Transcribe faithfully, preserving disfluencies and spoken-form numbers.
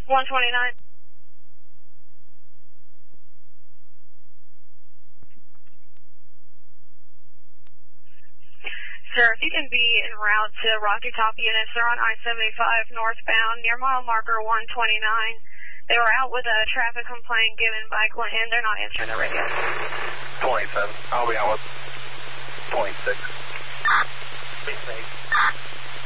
one twenty-nine. Sir, if you can be en route to Rocky Top units, they're on I seventy-five northbound near mile marker one twenty-nine. They were out with a traffic complaint given by Clinton. They're not answering the radio. twenty-seven. I'll be out with twenty-six.